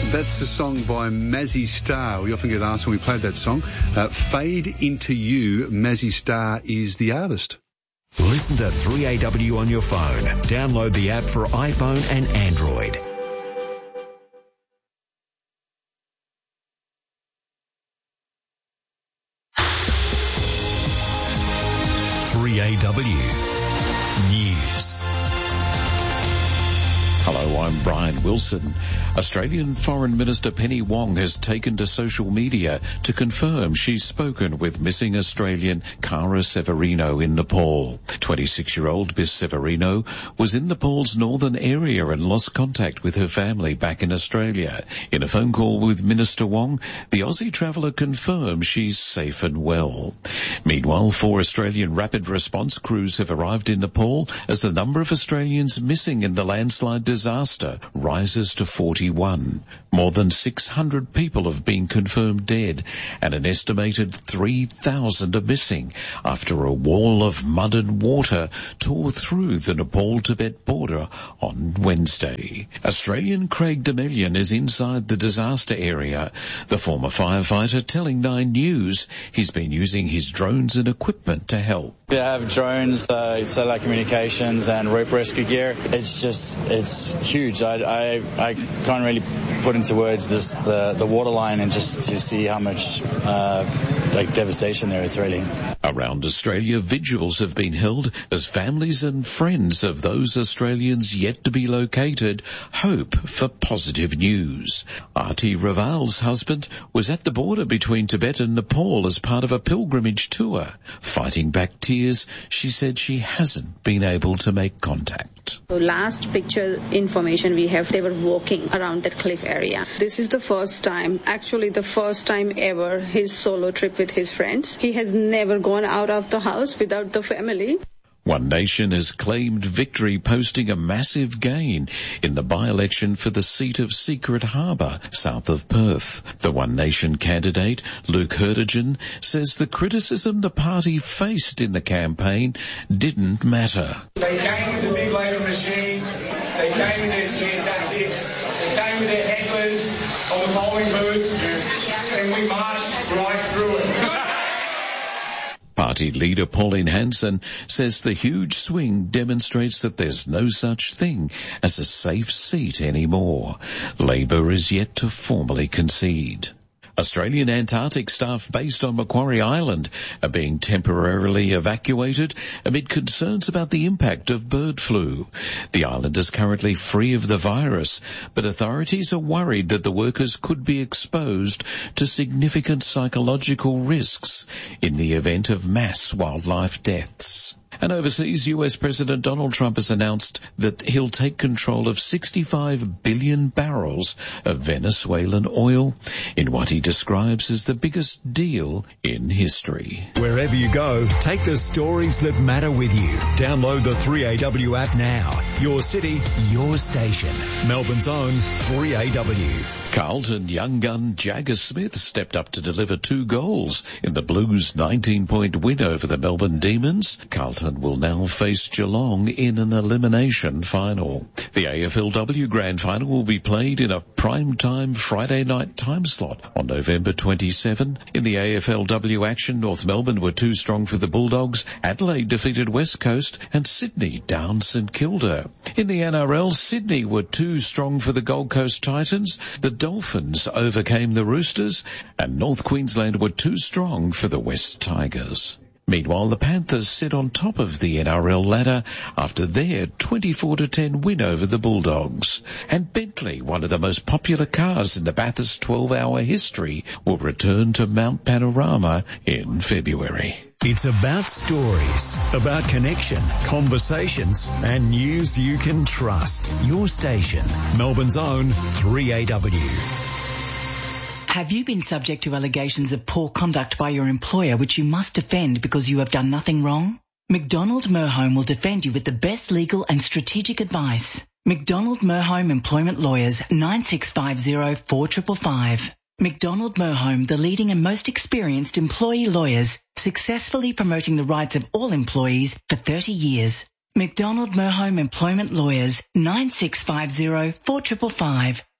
That's a song by Mazzy Star. We often get asked when we played that song. Fade Into You, Mazzy Star is the artist. Listen to 3AW on your phone. Download the app for iPhone and Android. News. Hello, I'm Brian Wilson. Australian Foreign Minister Penny Wong has taken to social media to confirm she's spoken with missing Australian Cara Severino in Nepal. 26-year-old Miss Severino was in Nepal's northern area and lost contact with her family back in Australia. In a phone call with Minister Wong, the Aussie traveller confirmed she's safe and well. Meanwhile, 4 Australian rapid response crews have arrived in Nepal as the number of Australians missing in the landslide disaster rises to 41. More than 600 people have been confirmed dead and an estimated 3,000 are missing after a wall of mud and water tore through the Nepal-Tibet border on Wednesday. Australian Craig Demelian is inside the disaster area. The former firefighter telling 9 News he's been using his drones and equipment to help. They have drones, satellite communications and rope rescue gear. It's huge. I can't really put into words the waterline and just to see how much devastation there is really. Around Australia, vigils have been held as families and friends of those Australians yet to be located hope for positive news. Arti Raval's husband was at the border between Tibet and Nepal as part of a pilgrimage tour. Fighting back tears, she said she hasn't been able to make contact. So last picture information we have, they were walking around that cliff area. This is the first time ever his solo trip with his friends. He has never gone out of the house without the family. One Nation has claimed victory, posting a massive gain in the by-election for the seat of Secret Harbour, south of Perth. The One Nation candidate, Luke Hertigan, says the criticism the party faced in the campaign didn't matter. They came with the big labour machine, they came with their scare tactics, they came with their hecklers on the polling booths, and we marched right through it. Party leader Pauline Hanson says the huge swing demonstrates that there's no such thing as a safe seat anymore. Labor is yet to formally concede. Australian Antarctic staff based on Macquarie Island are being temporarily evacuated amid concerns about the impact of bird flu. The island is currently free of the virus, but authorities are worried that the workers could be exposed to significant psychological risks in the event of mass wildlife deaths. And overseas, US President Donald Trump has announced that he'll take control of 65 billion barrels of Venezuelan oil in what he describes as the biggest deal in history. Wherever you go, take the stories that matter with you. Download the 3AW app now. Your city, your station. Melbourne's own 3AW. Carlton young gun Jagger Smith stepped up to deliver 2 goals in the Blues' 19-point win over the Melbourne Demons. Carlton will now face Geelong in an elimination final. The AFLW Grand Final will be played in a prime-time Friday night time slot on November 27. In the AFLW action, North Melbourne were too strong for the Bulldogs, Adelaide defeated West Coast, and Sydney downed St Kilda. In the NRL, Sydney were too strong for the Gold Coast Titans, the Dolphins overcame the Roosters, and North Queensland were too strong for the West Tigers. Meanwhile, the Panthers sit on top of the NRL ladder after their 24-10 win over the Bulldogs. And Bentley, one of the most popular cars in the Bathurst 12-hour history, will return to Mount Panorama in February. It's about stories, about connection, conversations, and news you can trust. Your station, Melbourne's own 3AW. Have you been subject to allegations of poor conduct by your employer which you must defend because you have done nothing wrong? McDonald Merhome will defend you with the best legal and strategic advice. McDonald Merhome Employment Lawyers, 9650 4555. McDonald Merhome, the leading and most experienced employee lawyers, successfully promoting the rights of all employees for 30 years. McDonald Merhome Employment Lawyers, 9650 4555.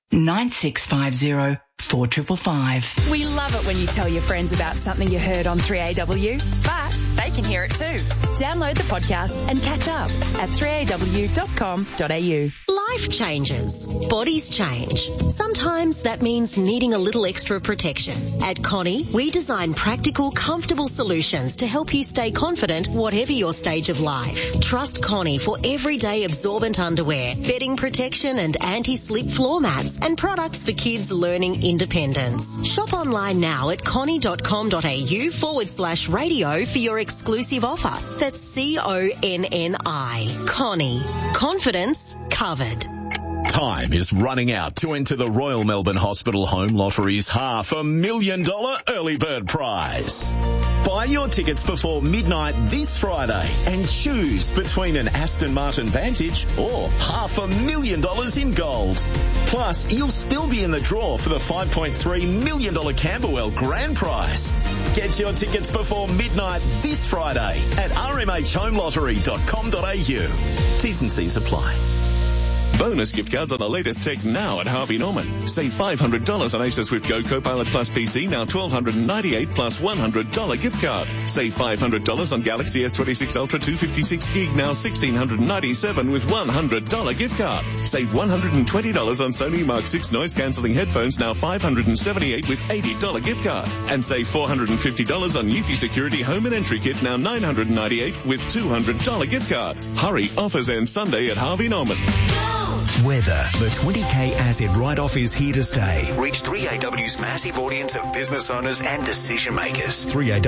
9650 4555. We love it when you tell your friends about something you heard on 3AW, but they can hear it too. Download the podcast and catch up at 3aw.com.au. Life changes. Bodies change. Sometimes that means needing a little extra protection. At Connie, we design practical, comfortable solutions to help you stay confident whatever your stage of life. Trust Connie for everyday absorbent underwear, bedding protection and anti-slip floor mats, and products for kids learning independence. Shop online now at connie.com.au/radio for your exclusive offer. That's CONNI. Connie. Confidence covered. Time is running out to enter the Royal Melbourne Hospital Home Lottery's $500,000 early bird prize. Buy your tickets before midnight this Friday and choose between an Aston Martin Vantage or $500,000 in gold. Plus, you'll still be in the draw for the $5.3 million Camberwell grand prize. Get your tickets before midnight this Friday at rmhhomelottery.com.au. T's and C's apply. Bonus gift cards on the latest tech now at Harvey Norman. Save $500 on Acer Swift Go Copilot Plus PC, now $1,298 plus $100 gift card. Save $500 on Galaxy S26 Ultra 256 gig, now $1,697 with $100 gift card. Save $120 on Sony Mark 6 noise cancelling headphones, now $578 with $80 gift card. And save $450 on Eufy Security Home and Entry Kit, now $998 with $200 gift card. Hurry, offers end Sunday at Harvey Norman. Weather. The 20K Asset Write-Off is here to stay. Reach 3AW's massive audience of business owners and decision makers.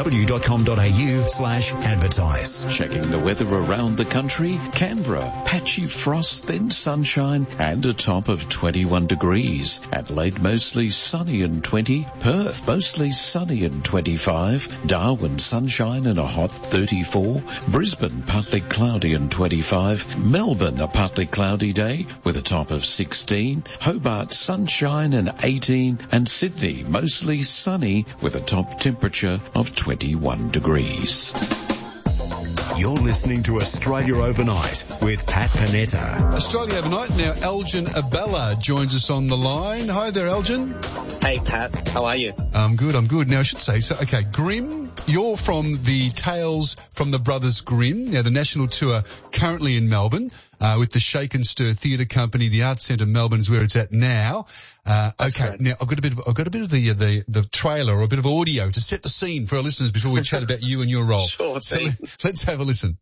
3aw.com.au/advertise. Checking the weather around the country. Canberra, patchy frost, then sunshine, and a top of 21 degrees. Adelaide, mostly sunny and 20. Perth, mostly sunny and 25. Darwin, sunshine and a hot 34. Brisbane, partly cloudy and 25. Melbourne, a partly cloudy day with a top of 16. Hobart, sunshine and 18. And Sydney, mostly sunny with a top temperature of 21 degrees. You're listening to Australia Overnight with Pat Panetta. Australia Overnight. Now, Elgin Abella joins us on the line. Hi there, Elgin. Hey, Pat. How are you? I'm good. Now, I should say, okay, Grimm, you're from the Tales from the Brothers Grimm. Now, the national tour currently in Melbourne with the Shake and Stir Theatre Company. The Arts Centre Melbourne is where it's at now. Okay, correct. Now I've got a bit of the trailer or a bit of audio to set the scene for our listeners before we chat about you and your role. Sure, so let's have a listen.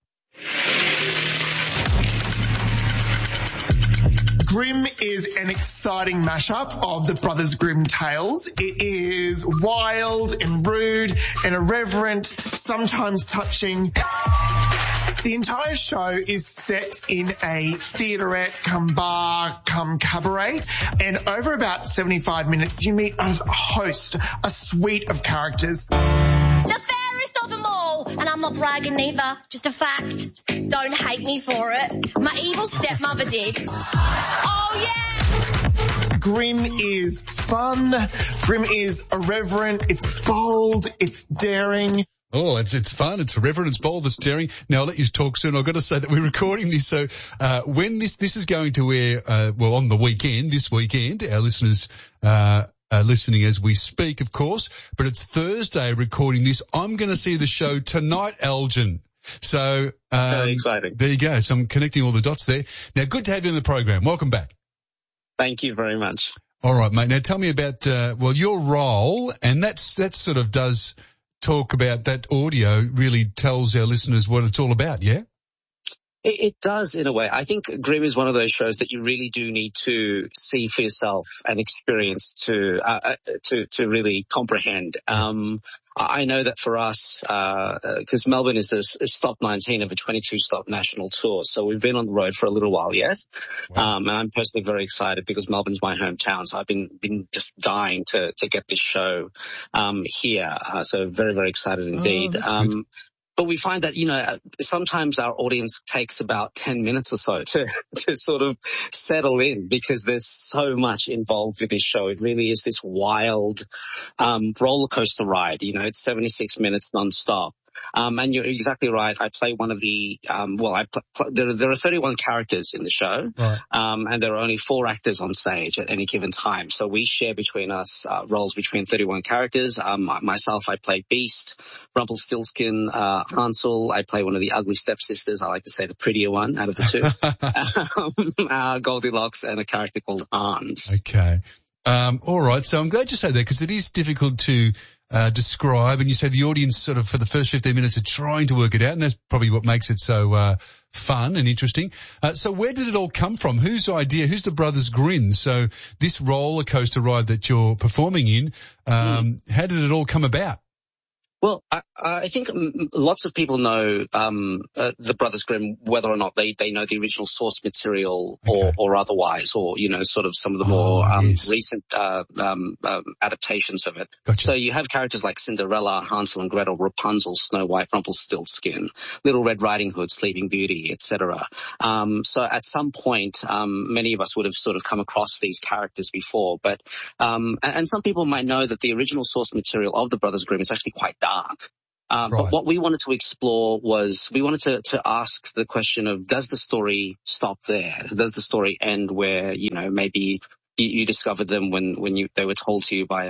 Grimm is an exciting mashup of the Brothers Grimm tales. It is wild and rude and irreverent, sometimes touching. The entire show is set in a theaterette come bar come cabaret, and over about 75 minutes you meet a host, a suite of characters. The fairest of them all, and I'm not bragging neither, just a fact. Don't hate me for it. My evil stepmother did. Oh yeah! Grimm is fun, Grimm is irreverent, it's bold, it's daring. Oh, it's fun, it's irreverent, it's bold, it's daring. Now, I'll let you talk soon. I've got to say that we're recording this, so when this is going to air, on the weekend, this weekend, our listeners are listening as we speak, of course, but it's Thursday recording this. I'm going to see the show tonight, Elgin. So, very exciting. There you go. So I'm connecting all the dots there. Now, good to have you in the program. Welcome back. Thank you very much. All right, mate. Now, tell me about, your role, and that sort of does talk about that audio, really tells our listeners what it's all about, yeah? It does, in a way. I think Grimm is one of those shows that you really do need to see for yourself and experience to really comprehend. I know that for us, because Melbourne is this stop 19 of a 22-stop national tour, so we've been on the road for a little while yet. Wow. And I'm personally very excited because Melbourne's my hometown, so I've been just dying to get this show here. So very, very excited indeed. But we find that, sometimes our audience takes about 10 minutes or so to sort of settle in because there's so much involved with this show. It really is this wild roller coaster ride. It's 76 minutes nonstop. And you're exactly right. I play one of the, there are 31 characters in the show, right. And there are only 4 actors on stage at any given time. So we share between us roles between 31 characters. Myself, I play Beast, Rumpelstiltskin, Hansel. I play one of the ugly stepsisters. I like to say the prettier one out of the 2. Goldilocks, and a character called Hans. Okay. All right. So I'm glad you say that, because it is difficult to describe, and you say the audience sort of for the first 15 minutes are trying to work it out, and that's probably what makes it so fun and interesting. So where did it all come from? Whose idea? Who's the Brothers Grimm? So this roller coaster ride that you're performing in, how did it all come about? Well, I think lots of people know the Brothers Grimm, whether or not they know the original source material or otherwise, or, you know, sort of some of the more recent adaptations of it. Gotcha. So you have characters like Cinderella, Hansel and Gretel, Rapunzel, Snow White, Rumpelstiltskin, Little Red Riding Hood, Sleeping Beauty, etc. So at some point, many of us would have sort of come across these characters before, but and some people might know that the original source material of the Brothers Grimm is actually quite dark. But what we wanted to explore was we wanted to ask the question of, does the story stop there? Does the story end where, you know, maybe you discovered them when they were told to you by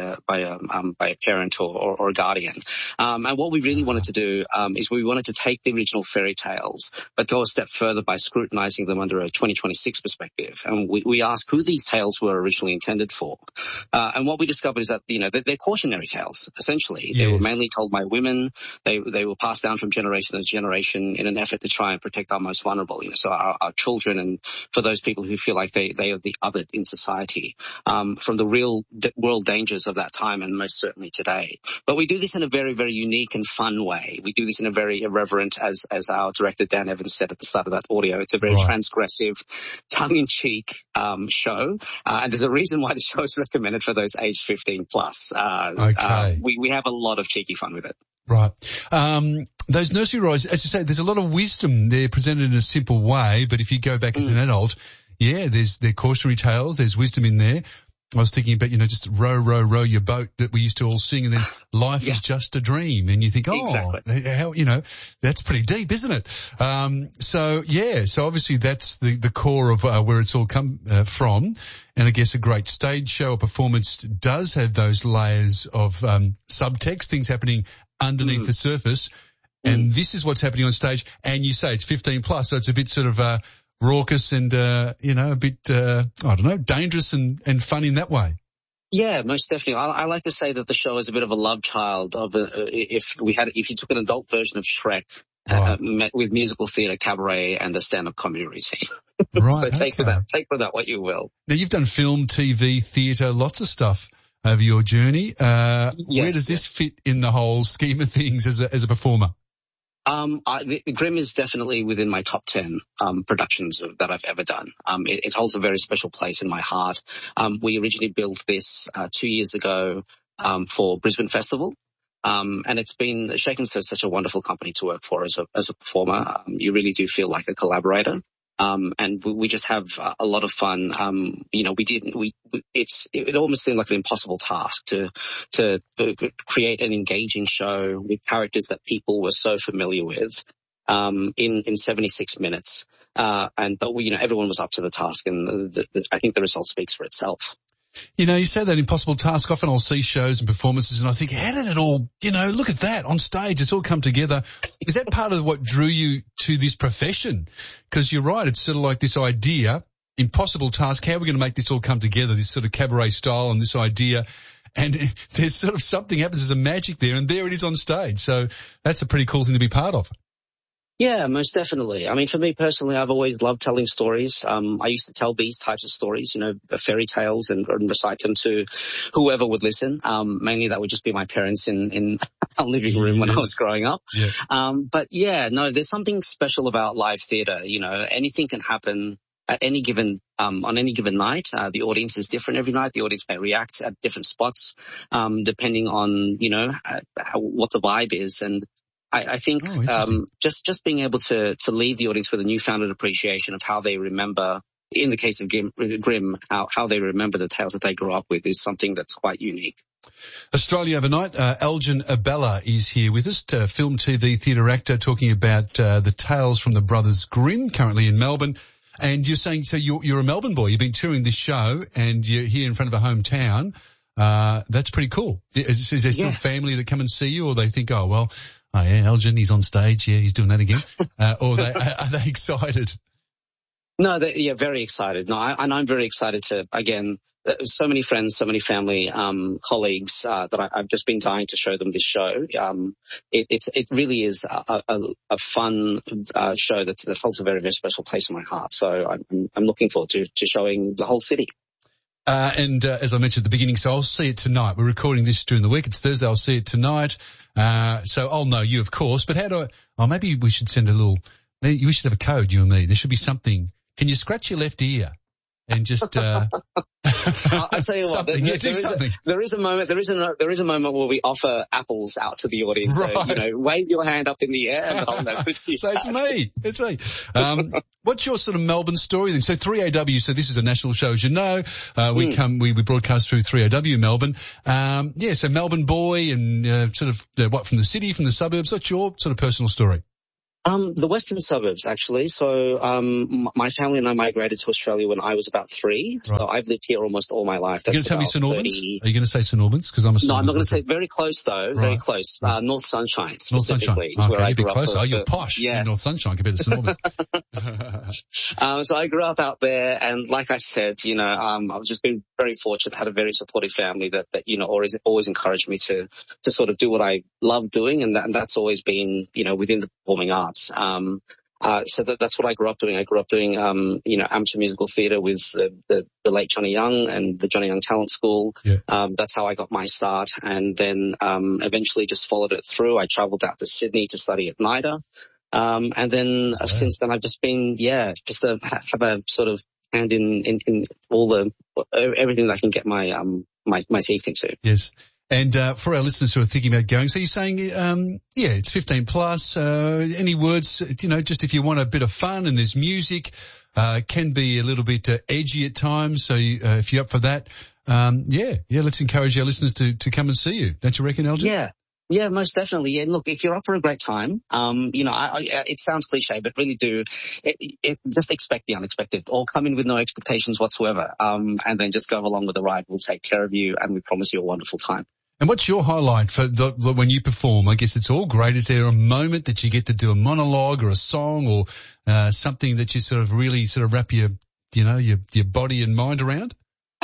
a parent or a guardian? And what we really wanted to do is we wanted to take the original fairy tales, but go a step further by scrutinizing them under a 2026 perspective. And we asked who these tales were originally intended for. And what we discovered is that, you know, they're cautionary tales, essentially. Yes. They were mainly told by women. They were passed down from generation to generation in an effort to try and protect our most vulnerable, you know, so our children, and for those people who feel like they are the othered in society. From the real world dangers of that time, and most certainly today. But we do this in a very, very unique and fun way. We do this in a very irreverent, as our director Dan Evans said at the start of that audio, it's a very transgressive, tongue-in-cheek show. And there's a reason why the show is recommended for those aged 15 plus. We have a lot of cheeky fun with it. Right. Those nursery rhymes, as you say, there's a lot of wisdom. They're presented in a simple way, but if you go back as an adult, they're cautionary tales. There's wisdom in there. I was thinking about, you know, just row, row, row your boat that we used to all sing, and then life is just a dream. And you think, how, you know, that's pretty deep, isn't it? So obviously that's the core of where it's all come from. And I guess a great stage show or performance does have those layers of subtext, things happening underneath the surface. And this is what's happening on stage. And you say it's 15 plus, so it's a bit sort of raucous and, you know, a bit, dangerous and fun in that way. Yeah, most definitely. I like to say that the show is a bit of a love child of if you took an adult version of Shrek, met with musical theatre, cabaret, and a stand-up comedy routine. Right. So take for that what you will. Now you've done film, TV, theatre, lots of stuff over your journey. Where does this fit in the whole scheme of things as a performer? Grimm is definitely within my top 10 productions that I've ever done. It holds a very special place in my heart. We originally built this 2 years ago for Brisbane Festival. And it's been Shaken Stir such a wonderful company to work for as a performer. You really do feel like a collaborator. And we just have a lot of fun. You know, it almost seemed like an impossible task to create an engaging show with characters that people were so familiar with, in 76 minutes. But everyone was up to the task, and I think the result speaks for itself. You know, you say that impossible task. Often I'll see shows and performances and I think, how did it all, you know, look at that on stage. It's all come together. Is that part of what drew you to this profession? Because you're right. It's sort of like this idea, impossible task. How are we going to make this all come together? This sort of cabaret style and this idea. And there's sort of something happens. There's a magic there, and there it is on stage. So that's a pretty cool thing to be part of. Yeah, most definitely. I mean, for me personally, I've always loved telling stories. I used to tell these types of stories, you know, fairy tales, and recite them to whoever would listen. Mainly that would just be my parents in our living room when I was growing up. Yeah. There's something special about live theatre. You know, anything can happen at any given, on any given night. The audience is different every night. The audience may react at different spots, depending on, you know, what the vibe is. And I think just being able to leave the audience with a newfound appreciation of how they remember in the case of Grimm, how they remember the tales that they grew up with is something that's quite unique. Australia Overnight, Elgin Abella is here with us, film, TV, theatre actor, talking about the tales from the Brothers Grimm, currently in Melbourne. And you're saying, so you're a Melbourne boy. You've been touring this show and you're here in front of a hometown. That's pretty cool. Is there still family that come and see you, or they think, oh yeah, Elgin, he's on stage. Yeah, he's doing that again. Or are they excited? No, they're very excited. No, I'm very excited to, again, so many friends, so many family, colleagues, that I've just been dying to show them this show. It really is a fun, show that holds a very, very special place in my heart. So I'm looking forward to showing the whole city. And as I mentioned at the beginning, so I'll see it tonight. We're recording this during the week. It's Thursday. I'll see it tonight. So I'll know you, of course. But maybe we should send we should have a code, you and me. There should be something. Can you scratch your left ear and just, I'll tell you what, there is a moment where we offer apples out to the audience. Right. So, wave your hand up in the air and I'll know it's you. So it's me. What's your sort of Melbourne story then? So 3AW, so this is a national show, as you know. We broadcast through 3AW Melbourne. So Melbourne boy and, from the city, from the suburbs. What's your sort of personal story? The western suburbs, actually. So, my family and I migrated to Australia when I was about 3. Right. So I've lived here almost all my life. That's Are you going to tell me St Albans? Are you going to say St Albans? Because I'm a No, I'm not going to say very close though. Right. Very close. North Sunshine specifically. North Sunshine. Where I grew closer. up. You're posh. Yeah. North Sunshine compared to St Albans. So I grew up out there, and like I said, I've just been very fortunate, had a very supportive family that always encouraged me to sort of do what I love doing, and that's always been, within the performing arts. So that's what I grew up doing. I grew up doing, amateur musical theatre with the late Johnny Young and the Johnny Young Talent School. Yeah. That's how I got my start, and then eventually just followed it through. I travelled out to Sydney to study at NIDA, and then since then I've just been, just to have a sort of hand in all everything that I can get my teeth into. Yes. And for our listeners who are thinking about going, so you're saying, it's 15 plus. Any words, just if you want a bit of fun and there's music, can be a little bit edgy at times. So if you're up for that, let's encourage our listeners to come and see you. Don't you reckon, Elgin? Yeah, most definitely. Yeah, look, if you're up for a great time, it sounds cliche, but really just expect the unexpected, or come in with no expectations whatsoever, and then just go along with the ride. We'll take care of you, and we promise you a wonderful time. And what's your highlight for when you perform? I guess it's all great. Is there a moment that you get to do a monologue or a song or something that you sort of really sort of wrap your body and mind around?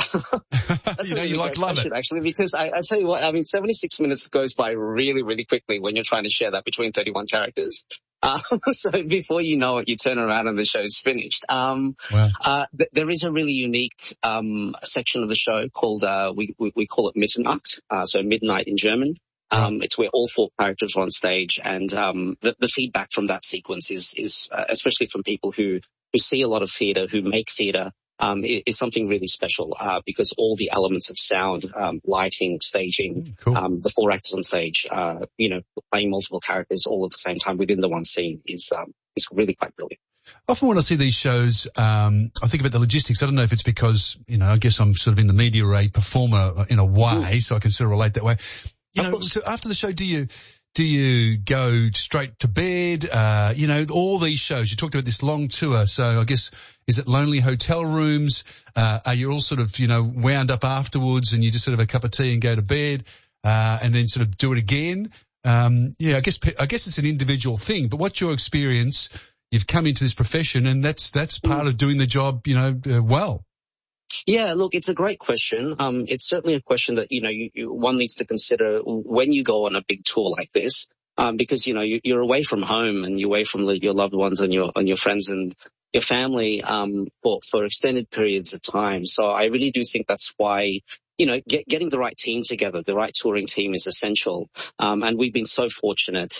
That's you love it, actually, because I tell you what, 76 minutes goes by really, really quickly when you're trying to share that between 31 characters. So before you know it, you turn around and the show's finished. Wow. There is a really unique section of the show called we call it Mitternacht, so midnight in German. It's where all 4 characters are on stage, and the feedback from that sequence is especially from people who see a lot of theatre, who make theatre. Is something really special, because all the elements of sound, lighting, staging, the 4 actors on stage, playing multiple characters all at the same time within the one scene is really quite brilliant. Often when I see these shows, I think about the logistics. I don't know if it's because, I guess I'm sort of in the media or a performer in a way, so I can sort of relate that way. So after the show, do you go straight to bed? All these shows, you talked about this long tour. So I guess, is it lonely hotel rooms? Are you all sort of, wound up afterwards and you just sort of have a cup of tea and go to bed, and then sort of do it again? I guess it's an individual thing, but what's your experience? You've come into this profession and that's part of doing the job, well. Yeah, look, it's a great question. It's certainly a question that, one needs to consider when you go on a big tour like this, because, you're away from home and you're away from your loved ones and your friends and your family, for extended periods of time. So I really do think that's why, getting the right team together, the right touring team is essential. And we've been so fortunate,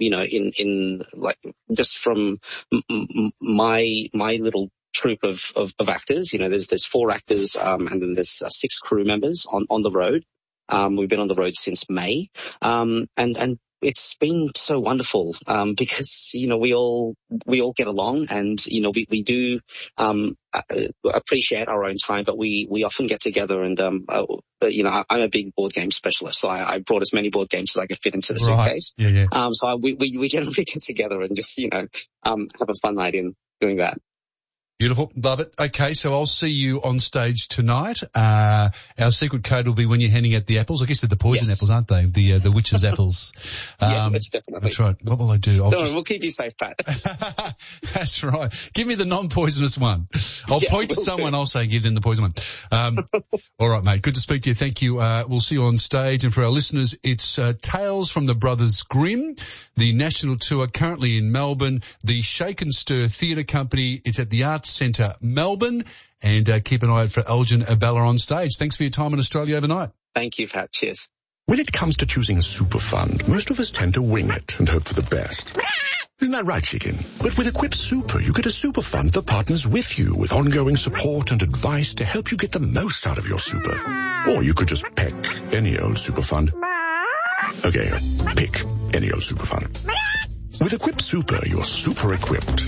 in like just from my little troupe of actors. There's 4 actors, and then there's 6 crew members on the road. We've been on the road since May. And it's been so wonderful, because, you know, we all get along, and, you know, we do, appreciate our own time, but we often get together and, you know, I'm a big board game specialist, so I brought as many board games as I could fit into the suitcase. Yeah. So we generally get together and just, you know, have a fun night in doing that. Beautiful. Love it. Okay, so I'll see you on stage tonight. Our secret code will be when you're handing out the apples. I guess they're the poison apples, aren't they? The witch's apples. Yeah, that's definitely. That's right. What will I do? We'll keep you safe, Pat. That's right. Give me the non-poisonous one. I'll point to someone, I'll say give them the poison one. All right, mate. Good to speak to you. Thank you. We'll see you on stage. And for our listeners, it's Tales from the Brothers Grimm, the national tour currently in Melbourne, the Shake and Stir Theatre Company. It's at the Arts Centre, Melbourne, and keep an eye out for Elgin Abella on stage. Thanks for your time in Australia overnight. Thank you, Pat. Cheers. When it comes to choosing a super fund, most of us tend to wing it and hope for the best. Isn't that right, chicken? But with Equip Super, you get a super fund that partners with you with ongoing support and advice to help you get the most out of your super. Or you could just pick any old super fund. Okay, pick any old super fund. With Equip Super, you're super equipped.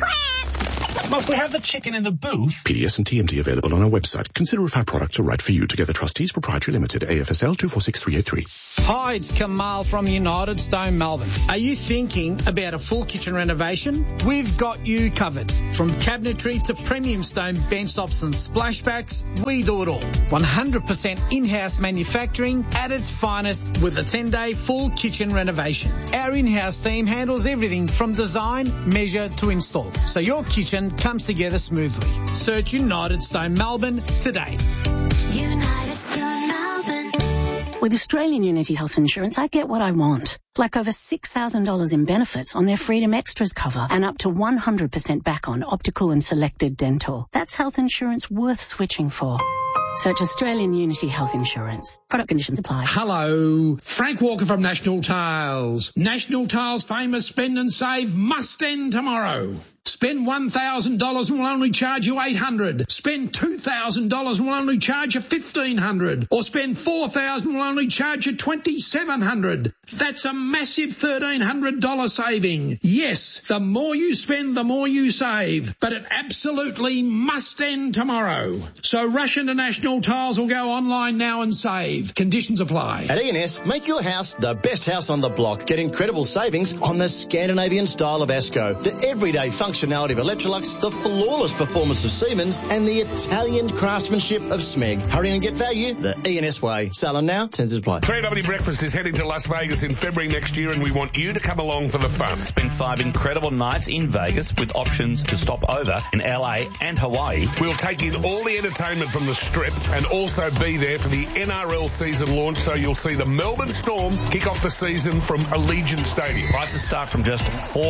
Must we have the chicken in the booth? PDS and TMT available on our website. Consider if our products are right for you. Together Trustees Proprietary Limited, AFSL 246383. Hi, it's Kamal from United Stone Melbourne. Are you thinking about a full kitchen renovation? We've got you covered. From cabinetry to premium stone bench tops and splashbacks, we do it all. 100% in-house manufacturing at its finest with a 10-day full kitchen renovation. Our in-house team handles everything from design, measure to install, so your kitchen comes together smoothly. Search United Stone Melbourne today. United Stone Melbourne. With Australian Unity Health Insurance, I get what I want. Like over $6,000 in benefits on their Freedom Extras cover and up to 100% back on optical and selected dental. That's health insurance worth switching for. Search Australian Unity Health Insurance. Product conditions apply. Hello, Frank Walker from National Tiles. National Tiles' famous spend and save must end tomorrow. Spend $1,000 and we'll only charge you $800. Spend $2,000 and we'll only charge you $1,500. Or spend $4,000 and we'll only charge you $2,700. That's a massive $1,300 saving. Yes, the more you spend, the more you save. But it absolutely must end tomorrow. So rush into National Tiles or go online now and save. Conditions apply. At E&S, make your house the best house on the block. Get incredible savings on the Scandinavian style of Esco, the everyday functionality of Electrolux, the flawless performance of Siemens, and the Italian craftsmanship of Smeg. Hurry and get value the E&S way. Selling now, tends to apply. 3AW Breakfast is heading to Las Vegas in February next year, and we want you to come along for the fun. Spend 5 incredible nights in Vegas with options to stop over in LA and Hawaii. We'll take in all the entertainment from the Strip and also be there for the NRL season launch, so you'll see the Melbourne Storm kick off the season from Allegiant Stadium. Prices start from just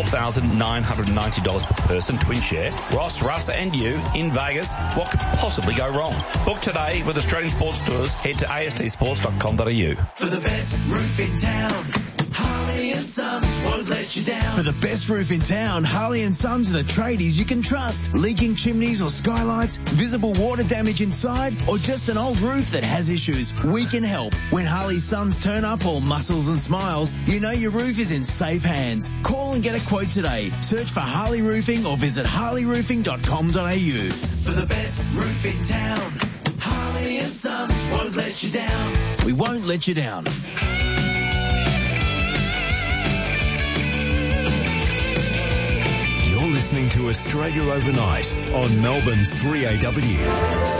$4,990 per person, twin share. Ross, Russ and you in Vegas. What could possibly go wrong? Book today with Australian Sports Tours. Head to astsports.com.au. For the best roof in town, Harley and Sons won't let you down. For the best roof in town, Harley and Sons are the tradies you can trust. Leaking chimneys or skylights, visible water damage inside, or just an old roof that has issues, we can help. When Harley's Sons turn up all muscles and smiles, you know your roof is in safe hands. Call and get a quote today. Search for Harley Roofing or visit harleyroofing.com.au. For the best roof in town, Harley and Sons won't let you down. We won't let you down. You're listening to Australia Overnight on Melbourne's 3AW.